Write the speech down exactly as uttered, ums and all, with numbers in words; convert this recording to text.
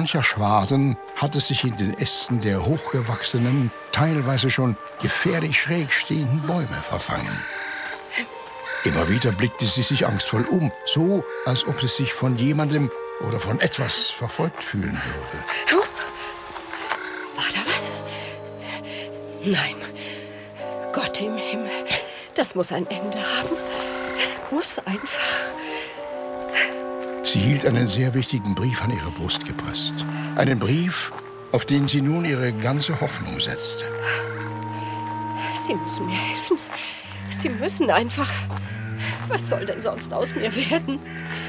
mancher Schwaden hatte sich in den Ästen der hochgewachsenen, teilweise schon gefährlich schräg stehenden Bäume verfangen. Immer wieder blickte sie sich angstvoll um, so als ob sie sich von jemandem oder von etwas verfolgt fühlen würde. War da was? Nein. Gott im Himmel, das muss ein Ende haben. Es muss einfach. Sie hielt einen sehr wichtigen Brief an ihre Brust gepresst. Einen Brief, auf den sie nun ihre ganze Hoffnung setzte. Sie müssen mir helfen. Sie müssen einfach. Was soll denn sonst aus mir werden?